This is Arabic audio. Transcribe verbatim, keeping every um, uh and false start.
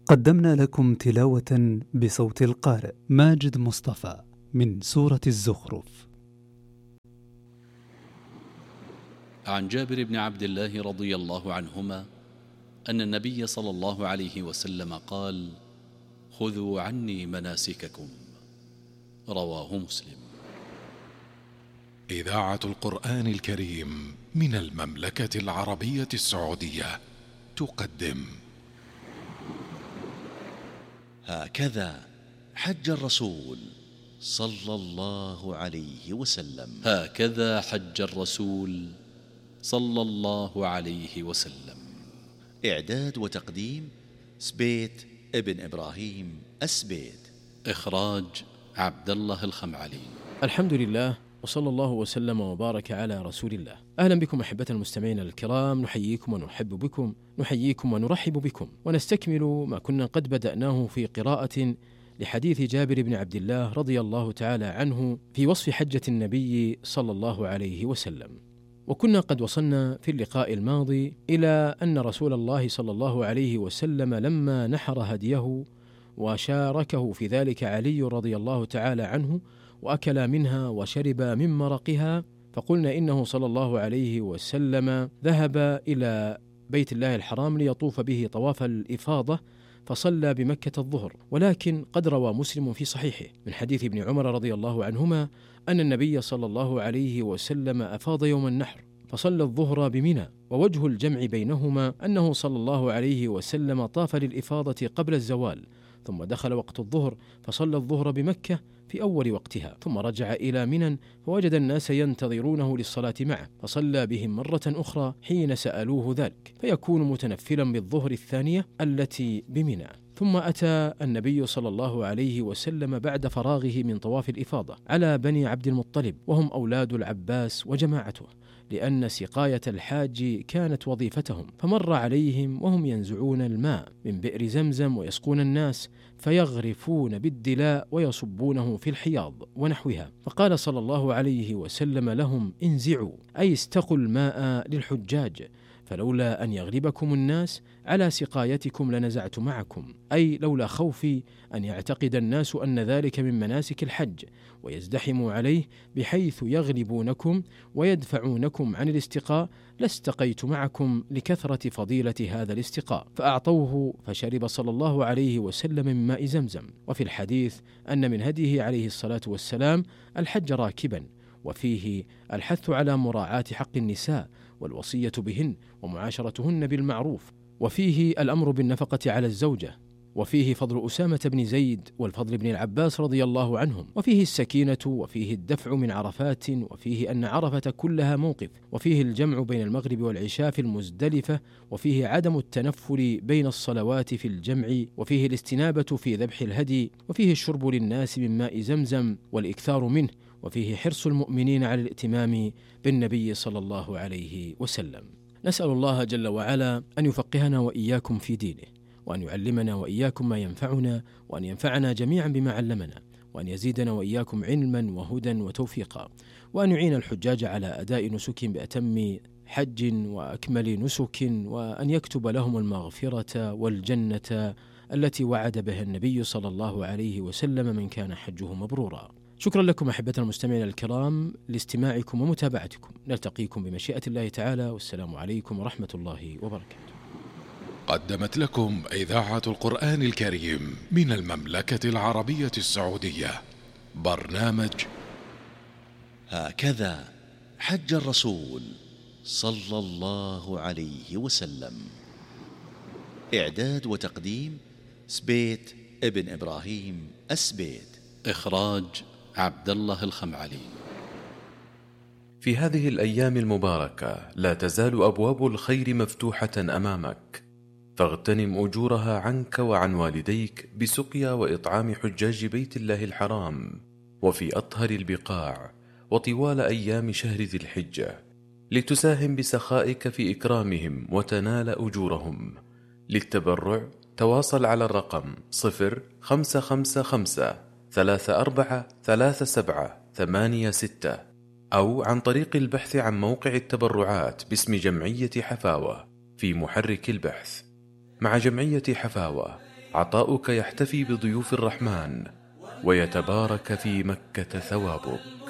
قدمنا لكم تلاوة بصوت القارئ ماجد مصطفى من سورة الزخرف. عن جابر بن عبد الله رضي الله عنهما أن النبي صلى الله عليه وسلم قال: خذوا عني مناسككم. رواه مسلم. إذاعة القرآن الكريم من المملكة العربية السعودية تقدم هكذا حج الرسول صلى الله عليه وسلم. هكذا حج الرسول صلى الله عليه وسلم. إعداد وتقديم سبيت ابن إبراهيم السبيت. إخراج عبد الله الخمعلي. الحمد لله، وصلى الله وسلم وبارك على رسول الله. أهلا بكم أحبة المستمعين الكرام، نحييكم ونحب بكم، نحييكم ونرحب بكم، ونستكمل ما كنا قد بدأناه في قراءة لحديث جابر بن عبد الله رضي الله تعالى عنه في وصف حجة النبي صلى الله عليه وسلم. وكنا قد وصلنا في اللقاء الماضي إلى أن رسول الله صلى الله عليه وسلم لما نحر هديه وشاركه في ذلك علي رضي الله تعالى عنه وأكل منها وشرب من مرقها، فقلنا إنه صلى الله عليه وسلم ذهب إلى بيت الله الحرام ليطوف به طواف الإفاضة فصلى بمكة الظهر. ولكن قد روى مسلم في صحيحه من حديث ابن عمر رضي الله عنهما أن النبي صلى الله عليه وسلم أفاض يوم النحر فصلى الظهر بمنى، ووجه الجمع بينهما أنه صلى الله عليه وسلم طاف للإفاضة قبل الزوال، ثم دخل وقت الظهر فصلى الظهر بمكة في أول وقتها، ثم رجع إلى منى فوجد الناس ينتظرونه للصلاة معه فصلى بهم مرة أخرى حين سألوه ذلك، فيكون متنفلا بالظهر الثانية التي بمنى. ثم أتى النبي صلى الله عليه وسلم بعد فراغه من طواف الإفاضة على بني عبد المطلب، وهم أولاد العباس وجماعته، لأن سقاية الحاج كانت وظيفتهم، فمر عليهم وهم ينزعون الماء من بئر زمزم ويسقون الناس فيغرفون بالدلاء ويصبونه في الحياض ونحوها، فقال صلى الله عليه وسلم لهم: انزعوا، أي استقوا الماء للحجاج، فلولا أن يغلبكم الناس على سقايتكم لنزعت معكم، أي لولا خوفي أن يعتقد الناس أن ذلك من مناسك الحج ويزدحموا عليه بحيث يغلبونكم ويدفعونكم عن الاستقاء لاستقيت معكم لكثرة فضيلة هذا الاستقاء، فأعطوه فشرب صلى الله عليه وسلم من ماء زمزم. وفي الحديث أن من هديه عليه الصلاة والسلام الحج راكبا، وفيه الحث على مراعاة حق النساء والوصية بهن ومعاشرتهن بالمعروف، وفيه الأمر بالنفقة على الزوجة، وفيه فضل أسامة بن زيد والفضل بن العباس رضي الله عنهم، وفيه السكينة، وفيه الدفع من عرفات، وفيه أن عرفة كلها موقف، وفيه الجمع بين المغرب والعشاء في المزدلفة، وفيه عدم التنفل بين الصلوات في الجمع، وفيه الاستنابة في ذبح الهدي، وفيه الشرب للناس من ماء زمزم والإكثار منه، وفيه حرص المؤمنين على الائتمام بالنبي صلى الله عليه وسلم. نسأل الله جل وعلا أن يفقهنا وإياكم في دينه، وأن يعلمنا وإياكم ما ينفعنا، وأن ينفعنا جميعا بما علمنا، وأن يزيدنا وإياكم علما وهدى وتوفيقا، وأن يعين الحجاج على أداء نسك بأتم حج وأكمل نسك، وأن يكتب لهم المغفرة والجنة التي وعد بها النبي صلى الله عليه وسلم من كان حجه مبرورا. شكرا لكم أحبة المستمعين الكرام لاستماعكم ومتابعتكم، نلتقيكم بمشيئة الله تعالى، والسلام عليكم ورحمة الله وبركاته. قدمت لكم إذاعة القرآن الكريم من المملكة العربية السعودية برنامج هكذا حج الرسول صلى الله عليه وسلم. إعداد وتقديم سبيت ابن إبراهيم السبيت. إخراج عبد الله الخمعلي. في هذه الأيام المباركة لا تزال أبواب الخير مفتوحة أمامك، فاغتنم أجورها عنك وعن والديك بسقيا وإطعام حجاج بيت الله الحرام وفي أطهر البقاع وطوال أيام شهر ذي الحجة، لتساهم بسخائك في إكرامهم وتنال أجورهم. للتبرع تواصل على الرقم صفر خمسة خمسة خمسة ثلاثة أربعة ثلاثة سبعة ثمانية ستة، أو عن طريق البحث عن موقع التبرعات باسم جمعية حفاوة في محرك البحث. مع جمعية حفاوة عطاؤك يحتفي بضيوف الرحمن ويتبارك في مكة ثوابك.